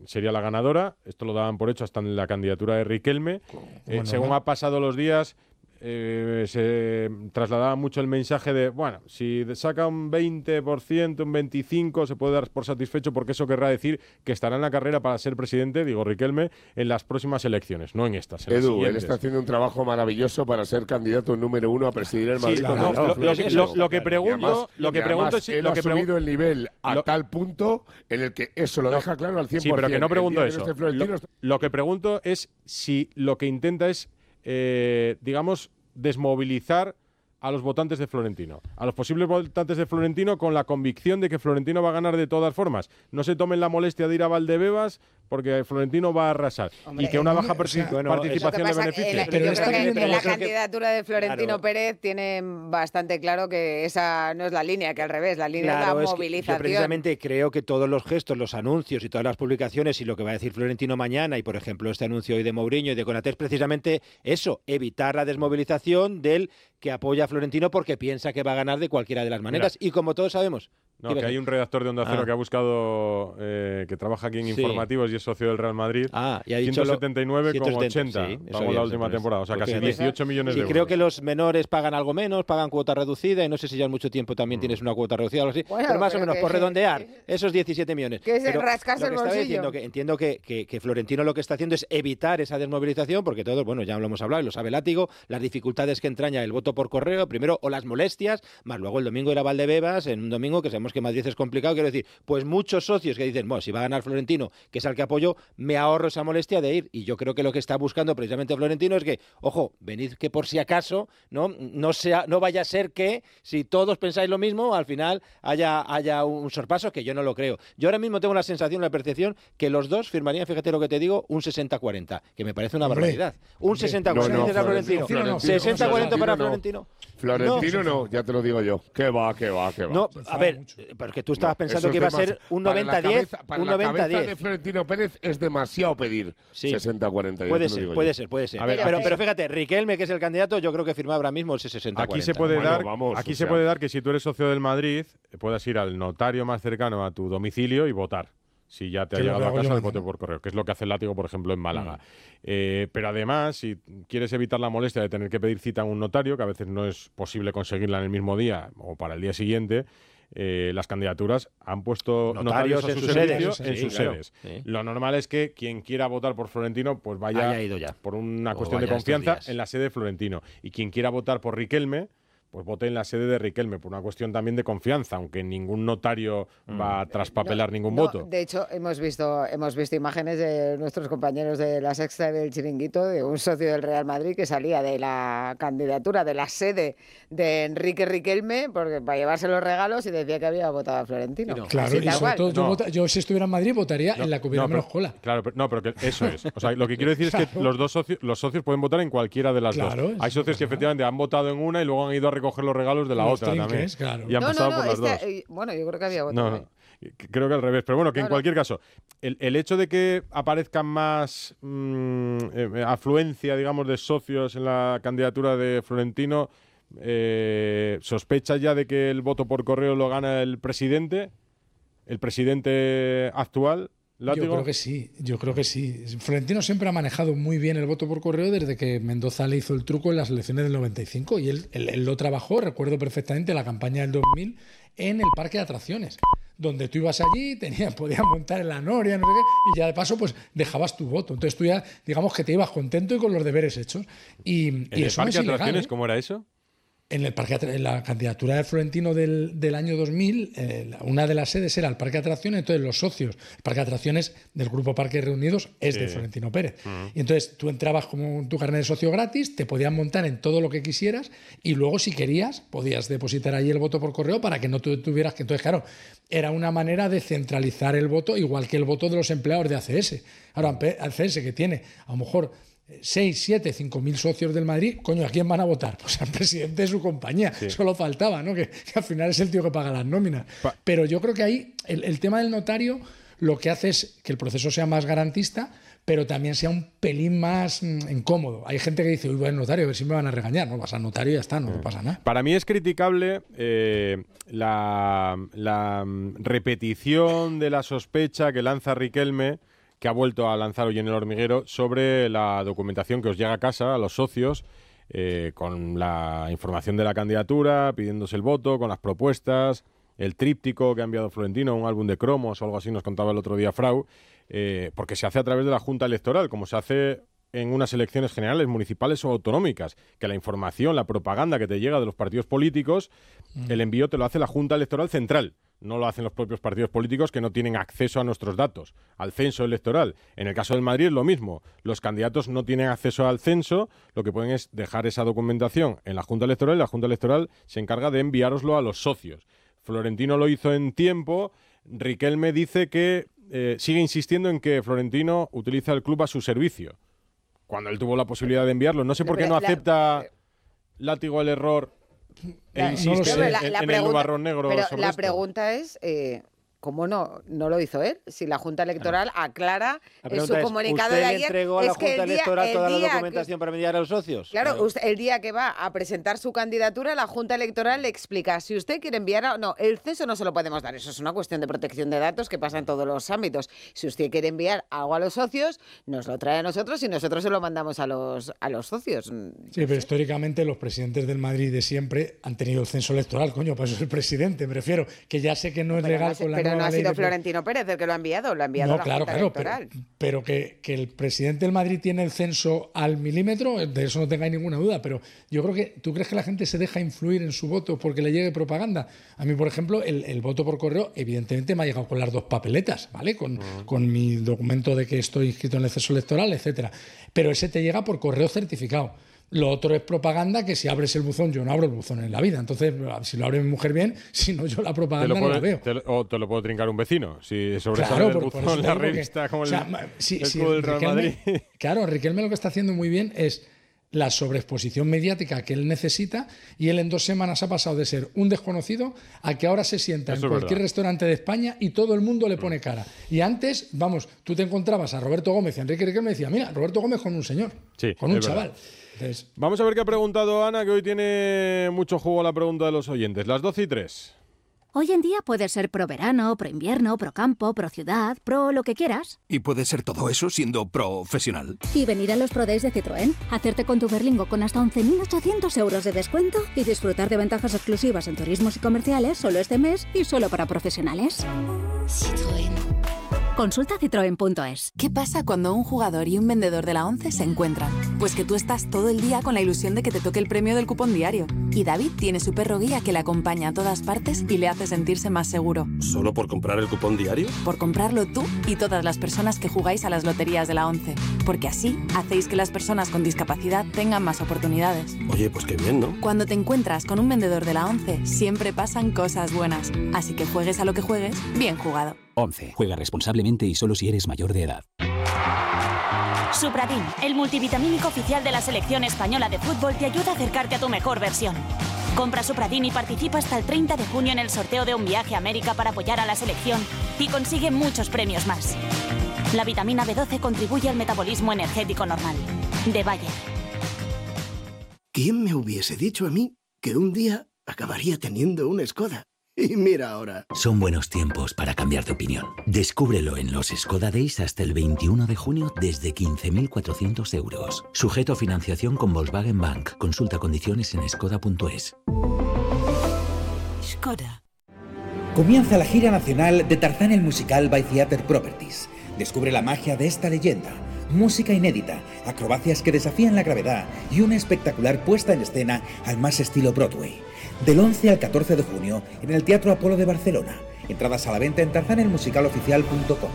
sería la ganadora. Esto lo daban por hecho hasta en la candidatura de Riquelme. Según ha pasado los días, se trasladaba mucho el mensaje de, bueno, si saca un 20%, un 25%, se puede dar por satisfecho, porque eso querrá decir que estará en la carrera para ser presidente, digo Riquelme, en las próximas elecciones, no en estas. Edu, él está haciendo un trabajo maravilloso para ser candidato número 1 a presidir el Madrid. Sí, lo que pregunto es... Él ha subido el nivel a tal punto en el que eso lo deja claro al 100%. Sí, pero que no pregunto eso. Lo que pregunto es si lo que intenta es, digamos, desmovilizar a los votantes de Florentino, a los posibles votantes de Florentino, con la convicción de que Florentino va a ganar de todas formas. No se tomen la molestia de ir a Valdebebas porque Florentino va a arrasar. Hombre, y que una baja participación le beneficie. Yo creo que en la candidatura de Florentino Pérez tienen bastante claro que esa no es la línea, que al revés, la línea es la movilización. Yo precisamente creo que todos los gestos, los anuncios y todas las publicaciones y lo que va a decir Florentino mañana, y por ejemplo este anuncio hoy de Mourinho y de Konaté, es precisamente eso, evitar la desmovilización del que apoya a Florentino porque piensa que va a ganar de cualquiera de las maneras. Mira, y como todos sabemos... No, que hay un redactor de Onda Cero que ha buscado, que trabaja aquí en Informativos y es socio del Real Madrid, y ha dicho 179,80 pagó la última temporada, o sea, casi 18 millones de euros. Y creo que los menores pagan algo menos, pagan cuota reducida, y no sé si ya en mucho tiempo también tienes una cuota reducida o algo así, pero más o menos, por redondear, esos 17 millones. Que es rascarse el bolsillo. Entiendo que Florentino lo que está haciendo es evitar esa desmovilización, porque todos, bueno, ya lo hemos hablado, y lo sabe Látigo, las dificultades que entraña el voto por correo, primero, o las molestias, más luego el domingo ir a Valdebebas, en un domingo que sabemos que Madrid es complicado, quiero decir, pues muchos socios que dicen, bueno, si va a ganar Florentino, que es al que apoyo, me ahorro esa molestia de ir. Y yo creo que lo que está buscando precisamente Florentino es que, ojo, venid que por si acaso, no vaya a ser que, si todos pensáis lo mismo, al final haya un sorpaso, que yo no lo creo. Yo ahora mismo tengo la sensación, la percepción, que los dos firmarían, fíjate lo que te digo, un 60-40, que me parece una barbaridad. Un 60-40 dice Florentino. 60-40 para Florentino. Florentino no, ya te lo digo yo. Que va. No, a ver, porque tú estabas pensando que iba a ser un 90-10. Para la cabeza de Florentino Pérez es demasiado pedir 60-40. Puede ser. Pero fíjate, Riquelme, que es el candidato, yo creo que firma ahora mismo ese 60-40. Aquí se puede dar que si tú eres socio del Madrid, puedas ir al notario más cercano a tu domicilio y votar. Si ya te ha llegado a casa el voto por correo, que es lo que hace el Látigo, por ejemplo, en Málaga. Pero además, si quieres evitar la molestia de tener que pedir cita a un notario, que a veces no es posible conseguirla en el mismo día o para el día siguiente, las candidaturas han puesto notarios a sus servicios en sus sedes. Sí. Lo normal es que quien quiera votar por Florentino pues haya ido ya, por una cuestión de confianza, en la sede de Florentino. Y quien quiera votar por Riquelme, pues vote en la sede de Riquelme, por una cuestión también de confianza, aunque ningún notario va a traspapelar ningún voto. De hecho, hemos visto imágenes de nuestros compañeros de la Sexta del Chiringuito, de un socio del Real Madrid que salía de la candidatura, de la sede de Enrique Riquelme, porque para llevarse los regalos, y decía que había votado a Florentino. Claro, y sobre todo yo si estuviera en Madrid votaría en la que hubiera menos cola. Claro, pero que eso es. O sea, lo que quiero decir es que los socios pueden votar en cualquiera de las dos. Hay socios que efectivamente han votado en una y luego han ido a recoger los regalos de la otra también. Claro. Y han pasado por las dos. Bueno, yo creo que había votado. Creo que al revés. Pero bueno, que en cualquier caso, el hecho de que aparezcan más afluencia, digamos, de socios en la candidatura de Florentino, ¿sospecha ya de que el voto por correo lo gana el presidente actual? ¿Látigo? Yo creo que sí. Florentino siempre ha manejado muy bien el voto por correo desde que Mendoza le hizo el truco en las elecciones del 95 y él lo trabajó, recuerdo perfectamente la campaña del 2000, en el parque de atracciones, donde tú ibas allí, podías montar en la noria, no sé qué, y ya de paso pues dejabas tu voto. Entonces tú ya, digamos que te ibas contento y con los deberes hechos. ¿En el parque de atracciones cómo era eso? En la candidatura de Florentino del año 2000, una de las sedes era el Parque de Atracciones, entonces los socios, el Parque de Atracciones del Grupo Parques Reunidos es de Florentino Pérez. Y entonces tú entrabas con tu carnet de socio gratis, te podías montar en todo lo que quisieras y luego si querías podías depositar allí el voto por correo para que no tuvieras que... Entonces, claro, era una manera de centralizar el voto, igual que el voto de los empleados de ACS. Ahora, ACS que tiene a lo mejor 6, 7, 5.000 socios del Madrid, coño, ¿a quién van a votar? Pues al presidente de su compañía. Solo faltaba, ¿no? Que al final es el tío que paga las nóminas. Pero yo creo que ahí el tema del notario lo que hace es que el proceso sea más garantista, pero también sea un pelín más incómodo. Hay gente que dice, uy, voy al notario, a ver si me van a regañar. No, vas al notario y ya está, no pasa nada. Para mí es criticable la repetición de la sospecha que lanza Riquelme, que ha vuelto a lanzar hoy en El Hormiguero sobre la documentación que os llega a casa, a los socios, con la información de la candidatura, pidiéndose el voto, con las propuestas, el tríptico que ha enviado Florentino, un álbum de cromos o algo así, nos contaba el otro día Frau, porque se hace a través de la Junta Electoral, como se hace en unas elecciones generales, municipales o autonómicas, que la información, la propaganda que te llega de los partidos políticos, el envío te lo hace la Junta Electoral Central. No lo hacen los propios partidos políticos que no tienen acceso a nuestros datos, al censo electoral. En el caso del Madrid es lo mismo. Los candidatos no tienen acceso al censo, lo que pueden es dejar esa documentación en la Junta Electoral y la Junta Electoral se encarga de enviároslo a los socios. Florentino lo hizo en tiempo. Riquelme dice que sigue insistiendo en que Florentino utiliza el club a su servicio, cuando él tuvo la posibilidad de enviarlo. No sé por qué no acepta Látigo el error e insiste en el nubarrón negro. Pero sobre la esto. Pregunta es, ¿cómo no lo hizo él? Si la Junta Electoral aclara en su comunicado de ayer... ¿Usted le entregó a la Junta Electoral toda la documentación para enviar a los socios? Claro, usted, el día que va a presentar su candidatura, la Junta Electoral le explica si usted quiere enviar o no. El censo no se lo podemos dar. Eso es una cuestión de protección de datos que pasa en todos los ámbitos. Si usted quiere enviar algo a los socios, nos lo trae a nosotros y nosotros se lo mandamos a los socios. Sí, pero históricamente los presidentes del Madrid de siempre han tenido el censo electoral, coño, para eso es el presidente, me refiero, que ya sé que no es legal con la nueva ley. Pero no ha sido Florentino Pérez el que lo ha enviado, lo ha enviado a la Junta Electoral. Pero que el presidente del Madrid tiene el censo al milímetro, de eso no tengáis ninguna duda, pero yo creo que, ¿tú crees que la gente se deja influir en su voto porque le llegue propaganda? A mí, por ejemplo, el voto por correo, evidentemente me ha llegado con las 2 papeletas, ¿vale? Con mi documento de que estoy inscrito en el censo electoral, etcétera. Pero ese te llega por correo certificado. Lo otro es propaganda, que si abres el buzón, yo no abro el buzón en la vida. Entonces, si lo abre mi mujer bien, si no, yo la propaganda no la veo. O te lo puedo trincar un vecino. Si sobresale del buzón la revista como el club del Real Madrid. Claro, Riquelme lo que está haciendo muy bien es la sobreexposición mediática que él necesita, y él en 2 semanas ha pasado de ser un desconocido a que ahora se sienta en cualquier restaurante de España y todo el mundo le pone cara. Y antes, vamos, tú te encontrabas a Roberto Gómez y a Enrique Riquelme y decía, mira, Roberto Gómez con un señor, con un chaval. Entonces, vamos a ver qué ha preguntado Ana, que hoy tiene mucho jugo la pregunta de los oyentes. Las 12:03. Hoy en día puedes ser pro verano, pro invierno, pro campo, pro ciudad, pro lo que quieras. Y puedes ser todo eso siendo profesional. Y venir a los Pro Days de Citroën, hacerte con tu Berlingo con hasta 11.800 euros de descuento y disfrutar de ventajas exclusivas en turismos y comerciales solo este mes y solo para profesionales. Citroën. Consulta citroen.es. ¿Qué pasa cuando un jugador y un vendedor de la ONCE se encuentran? Pues que tú estás todo el día con la ilusión de que te toque el premio del cupón diario. Y David tiene su perro guía que le acompaña a todas partes y le hace sentirse más seguro. ¿Solo por comprar el cupón diario? Por comprarlo tú y todas las personas que jugáis a las loterías de la ONCE. Porque así hacéis que las personas con discapacidad tengan más oportunidades. Oye, pues qué bien, ¿no? Cuando te encuentras con un vendedor de la ONCE, siempre pasan cosas buenas. Así que juegues a lo que juegues, bien jugado. 11. Juega responsablemente y solo si eres mayor de edad. Supradin, el multivitamínico oficial de la selección española de fútbol, te ayuda a acercarte a tu mejor versión. Compra Supradin y participa hasta el 30 de junio en el sorteo de un viaje a América para apoyar a la selección y consigue muchos premios más. La vitamina B12 contribuye al metabolismo energético normal. De Bayer. ¿Quién me hubiese dicho a mí que un día acabaría teniendo una Skoda? Y mira ahora. Son buenos tiempos para cambiar de opinión. Descúbrelo en los Skoda Days hasta el 21 de junio desde 15.400 euros. Sujeto a financiación con Volkswagen Bank. Consulta condiciones en skoda.es. Skoda. Comienza la gira nacional de Tarzán el musical by Theater Properties. Descubre la magia de esta leyenda. Música inédita, acrobacias que desafían la gravedad y una espectacular puesta en escena al más estilo Broadway. Del 11 al 14 de junio en el Teatro Apolo de Barcelona. Entradas a la venta en tarzanelmusicaloficial.com.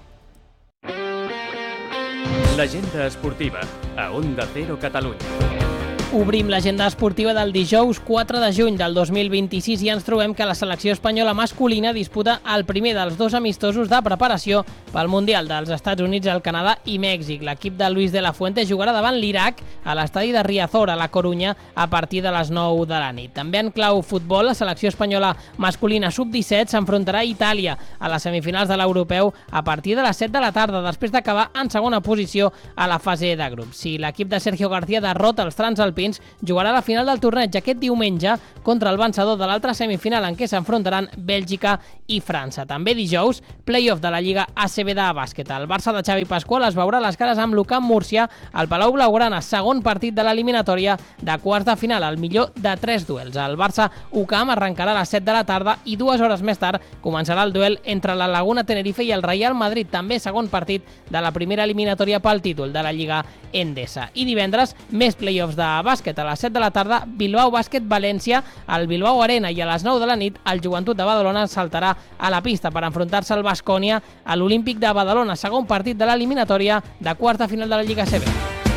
L'agenda esportiva a Onda Cero Catalunya. Obrim l'agenda esportiva del dijous 4 de juny del 2026 i ens trobem que la selecció espanyola masculina disputa el primer dels 2 amistosos de preparació pel Mundial dels Estats Units, el Canadà i Mèxic. L'equip de Luis de la Fuente jugarà davant l'Iraq a l'estadi de Riazor, a la Corunya, a partir de les 9 de la nit. També en clau futbol, la selecció espanyola masculina sub-17 s'enfrontarà a Itàlia a les semifinals de l'Europeu a partir de les 7 de la tarda, després d'acabar en segona posició a la fase de grups. Si l'equip de Sergio García derrota els transalpins Alpins, jugarà la final del torneig aquest diumenge contra el vencedor de l'altra semifinal en què s'enfrontaran Bèlgica i França. També dijous, play-off de la Lliga ACB de bàsquet. El Barça de Xavi Pasqual es veurà les cares amb l'UCAM Múrcia al Palau Blaugrana, segon partit de l'eliminatòria de quarts de final, el millor de 3 duels. El Barça-UCAM arrencarà a les 7 de la tarda i 2 hores més tard començarà el duel entre la Laguna Tenerife i el Real Madrid, també segon partit de la primera eliminatòria pel títol de la Lliga Endesa. I divendres, més play-offs de bàsquet. A les 7 de la tarda, Bilbao Bàsquet València al Bilbao Arena, i a les 9 de la nit el Joventut de Badalona saltarà a la pista per enfrontar-se al Baskonia a l'Olímpic de Badalona, segon partit de l'eliminatòria de quarts de final de la Lliga ACB.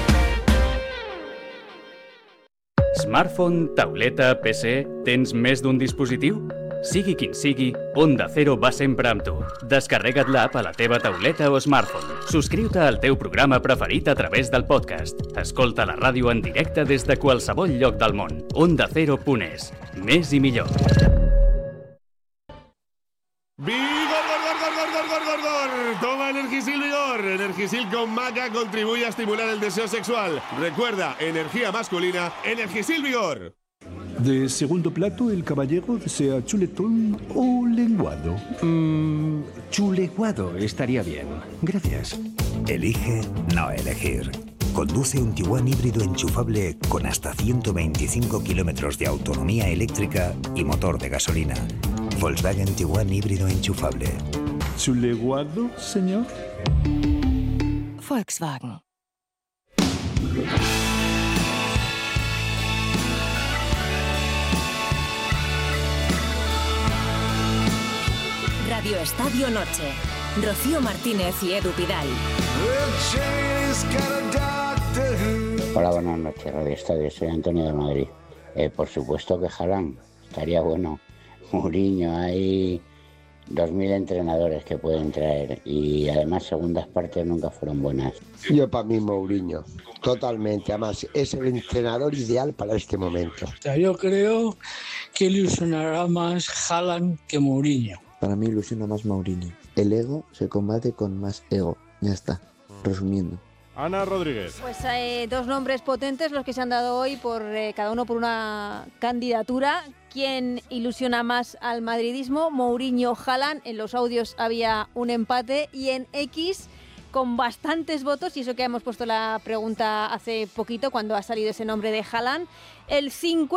Smartphone, tauleta, PC... Tens més d'un dispositiu? Sigui quin sigui, Onda Cero va sempre amb tu. Descarrega't l'app a la teva tauleta o smartphone. Subscriu-te al teu programa preferit a través del podcast. Escolta la ràdio en directe des de qualsevol lloc del món. OndaCero.es. Més i millor. ¡Vigor, gor! Toma Energisil Vigor. Energisil con maca contribuye a estimular el deseo sexual. Recuerda, energía masculina, Energisil Vigor. De segundo plato, el caballero desea chuletón o lenguado. Chuleguado estaría bien. Gracias. Elige no elegir. Conduce un Tiguan híbrido enchufable con hasta 125 kilómetros de autonomía eléctrica y motor de gasolina. Volkswagen Tiguan híbrido enchufable. ¿Chuleguado, señor? Volkswagen. Radio Estadio Noche. Rocío Martínez y Edu Pidal. Hola, buenas noches, Radio Estadio. Soy Antonio de Madrid. Por supuesto que Haaland. Estaría bueno. Mourinho, hay 2.000 entrenadores que pueden traer. Y además, segundas partes nunca fueron buenas. Yo para mí Mourinho. Totalmente. Además, es el entrenador ideal para este momento. O sea, yo creo que ilusionará más Haaland que Mourinho. Para mí ilusiona más Mourinho. El ego se combate con más ego. Ya está, resumiendo. Ana Rodríguez. Pues dos nombres potentes los que se han dado hoy, cada uno por una candidatura. ¿Quién ilusiona más al madridismo? Mourinho, Haaland. En los audios había un empate y en X, con bastantes votos, y eso que hemos puesto la pregunta hace poquito cuando ha salido ese nombre de Haaland, el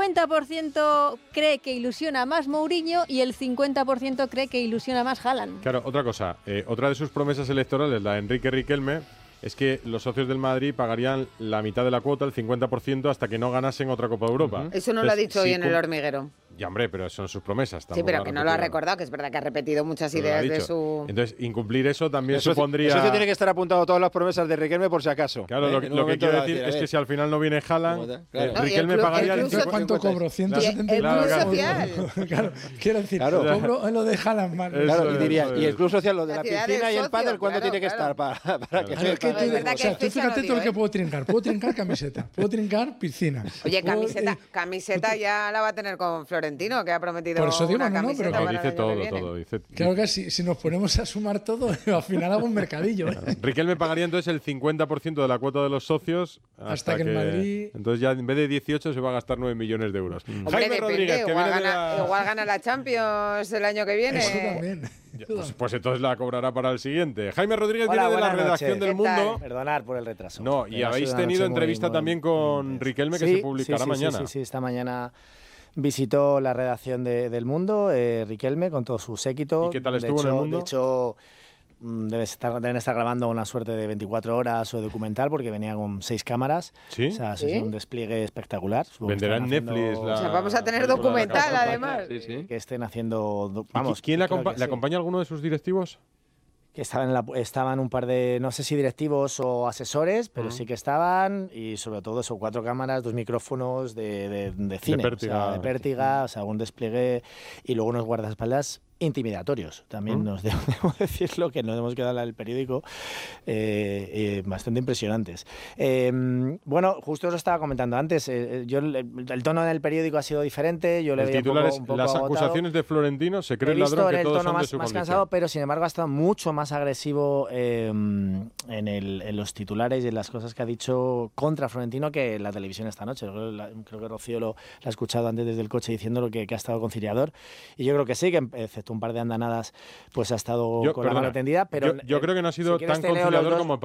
50% cree que ilusiona más Mourinho y el 50% cree que ilusiona más Haaland. Claro, otra cosa, otra de sus promesas electorales, la de Enrique Riquelme, es que los socios del Madrid pagarían la mitad de la cuota, el 50%, hasta que no ganasen otra Copa de Europa. Eso no lo ha dicho hoy en El Hormiguero. Ya, hombre, pero son sus promesas. Sí, pero que no lo ha recordado, que es verdad que ha repetido muchas ideas de su... Entonces, incumplir eso también supondría... Eso tiene que estar apuntado a todas las promesas de Riquelme por si acaso. Claro, lo que quiero decir es que si al final no viene Haaland, Riquelme pagaría el 50%. ¿Cuánto cobro? 170. El club social. Claro, quiero decir, cobro lo de Haaland más. Claro, y diría, y el club social, lo de la piscina y el pádel, ¿cuánto tiene que estar para que sea? O sea, tú fíjate todo lo que puedo trincar. Puedo trincar camiseta, puedo trincar piscina. Oye, camiseta ya la va a tener con Florentino, que ha prometido. Por eso digo, pero dice todo. Claro que si nos ponemos a sumar todo, al final hago un mercadillo. Riquelme pagaría entonces el 50% de la cuota de los socios hasta que el Madrid... Entonces ya en vez de 18 se va a gastar 9 millones de euros. Hombre, Jaime Rodríguez, que igual gana la Champions el año que viene. Eso también. Pues entonces la cobrará para el siguiente. Jaime Rodríguez viene de la redacción del Mundo. Perdonad por el retraso. No, y habéis tenido entrevista también con Riquelme que se publicará mañana. Sí, esta mañana visitó la redacción del Mundo, Riquelme, con todo su séquito. ¿Y qué tal estuvo en el Mundo? De hecho, deben estar grabando una suerte de 24 horas o documental porque venía con 6 cámaras. ¿Sí? O sea, es un despliegue espectacular. Venderá en Netflix O sea, vamos a tener documental, además. Que estén haciendo... ¿Quién le acompaña alguno de sus directivos? Que estaban un par de, no sé si directivos o asesores, pero sí que estaban, y sobre todo eso, 4 cámaras, 2 micrófonos de cine, de Pértiga, o sea, un despliegue, y luego unos guardaespaldas intimidatorios, también debo decirlo, que nos hemos quedado en el periódico, bastante impresionantes. Bueno, justo os lo estaba comentando antes, el tono en el periódico ha sido diferente, yo le veía un poco las agotado. acusaciones de Florentino, se cree el ladrón que todos son de su más condición. cansado, pero sin embargo ha estado mucho más agresivo en los titulares y en las cosas que ha dicho contra Florentino que la televisión esta noche. Creo que Rocío la ha escuchado antes desde el coche diciendo lo que ha estado conciliador. Y yo creo que sí, que excepto un par de andanadas, pues ha estado con la mano tendida. Pero yo creo que no ha sido tan conciliador como